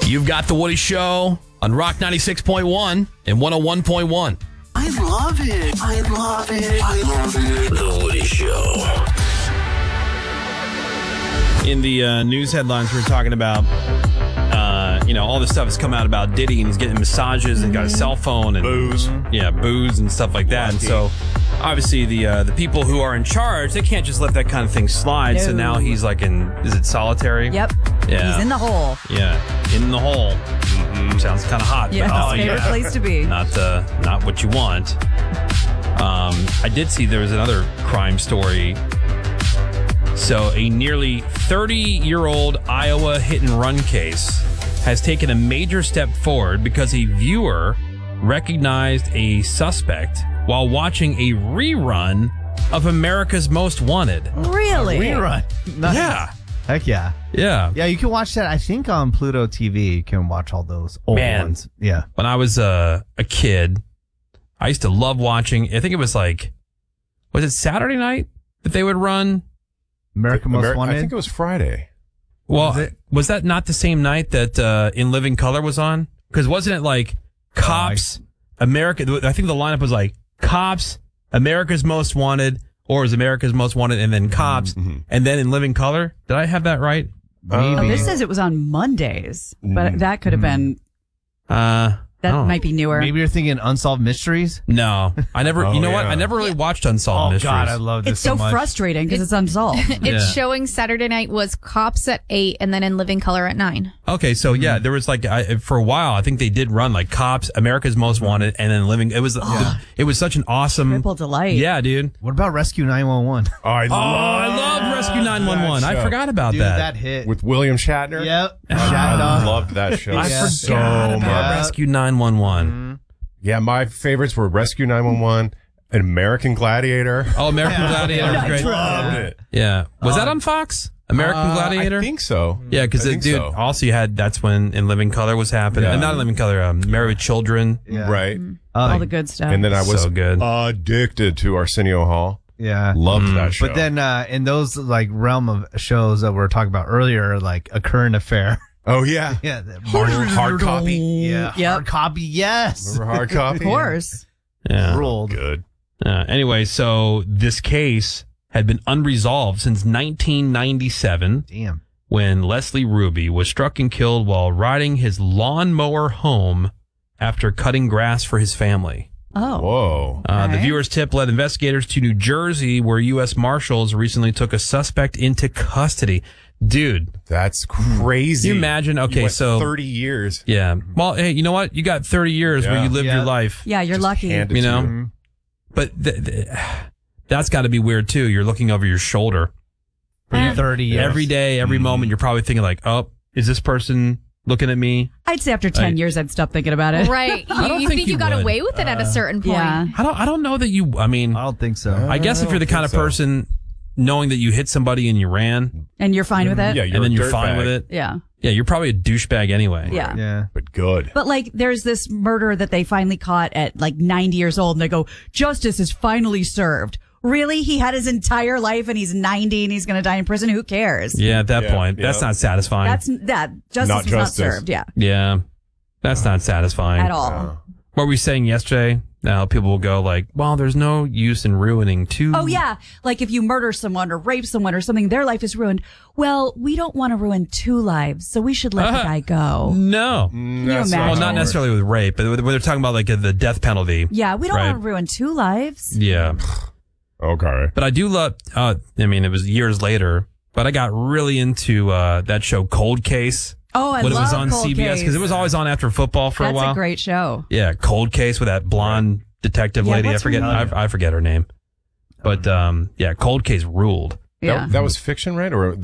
You've got The Woody Show on Rock 96.1 and 101.1. I love it. I love it. I love it. The Woody Show. In the news headlines, we're talking about, all this stuff has come out about Diddy and he's getting massages and got a cell phone and booze. Yeah, booze and stuff like that. And so, obviously, the people who are in charge, they can't just let that kind of thing slide. No. So now he's like is it solitary? Yep. Yeah. He's in the hole. Yeah, in the hole. Sounds kind of hot. Yeah, but it's favorite place to be. Not what you want. I did see there was another crime story. So a nearly 30-year-old Iowa hit-and-run case has taken a major step forward because a viewer recognized a suspect while watching a rerun of America's Most Wanted. Really? Rerun. Nice. Yeah. Heck yeah. Yeah. Yeah, you can watch that. I think on Pluto TV, you can watch all those old ones. Yeah. When I was a kid, I used to love watching, I think it was was it Saturday night that they would run? American Most Wanted? I think it was Friday. Well, was that not the same night that In Living Color was on? Because wasn't it Cops, America? I think the lineup was Cops, America's Most Wanted, or it was America's Most Wanted and then Cops, and then In Living Color? Did I have that right? Oh, this says it was on Mondays, but that could have been. That might be newer. Maybe you're thinking Unsolved Mysteries? No. I never, Oh, you know what? yeah. I never really watched Unsolved Mysteries. Oh, God, I love this It's so much. frustrating because it's unsolved. It's showing Saturday night was Cops at 8 and then In Living Color at 9. Okay, so yeah, there was for a while, I think they did run Cops, America's Most Wanted, and then Living. It was it was such an awesome Triple delight. Yeah, dude. What about Rescue 911? Oh, I love Rescue 911. I show. forgot about Dude, that hit. With William Shatner. Yep. I loved that show I Yeah. so forgot about much. Rescue 911. Yeah, my favorites were Rescue 911 and American Gladiator. Oh, American Gladiator was great. Loved it. Yeah, was that on Fox? American Gladiator. I think so. Yeah, because I think dude, so. also you had that's when In Living Color was happening. Yeah. Not In Living Color, Married with Children. Yeah. Right. All the good stuff. And then I was So good. addicted to Arsenio Hall. Yeah. Loved that show. But then in those realm of shows that we were talking about earlier, A Current Affair. oh yeah, Yeah. hard copy. Yeah. Yep. Hard copy, yes. Remember hard copy? Of course. Yeah. Ruled. Good. Anyway, so this case had been unresolved since 1997 Damn. when Leslie Ruby was struck and killed while riding his lawnmower home after cutting grass for his family. Oh. Whoa. The Okay. viewer's tip led investigators to New Jersey, where U.S. Marshals recently took a suspect into custody. Dude, That's crazy. can you imagine? You Okay, went so 30 years. yeah. Well, hey, you know what? You got 30 years where Yeah. you lived Yeah. your life. Yeah, you're lucky. Hand it You to know? him. But that's got to be weird too. You're looking over your shoulder For 30 years. every day, every moment. You're probably thinking oh, is this person looking at me? I'd say after 10 years, I'd stop thinking about it. Right. I don't You think think you you got would. away with it at a certain point. Yeah. I don't know that you. I mean, I don't think so. I guess if you're the kind of think so. person knowing that you hit somebody and you ran, And you're fine with it? Yeah, you're and then a you're fine dirtbag. with it. Yeah. Yeah, you're probably a douchebag anyway. Yeah. Yeah. But good. But there's this murder that they finally caught at 90 years old, and they go, justice is finally served. Really? He had his entire life and he's 90 and he's going to die in prison? Who cares? Yeah, at that Yeah, point, that's not satisfying. Justice Not was not justice. served. Yeah. Yeah, that's not satisfying At all. What were we saying yesterday? Now people will go well, there's no use in ruining two. Oh, yeah. If you murder someone or rape someone or something, their life is ruined. Well, we don't want to ruin two lives, so we should let the guy go. No. you That's imagine? Well, not how it necessarily with rape, but when they're talking about the death penalty. Yeah, we don't Right. want to ruin two lives. Yeah. works. Okay. But I do love, I mean, it was years later, but I got really into that show Cold Case. Oh, I when love it was on Cold CBS, because Case. it was always on after football for That's a while. a great show. Yeah, Cold Case with that blonde detective Yeah, lady. I what's her forget. name? I forget her name. But yeah, Cold Case ruled. Yeah. That was fiction, right? Or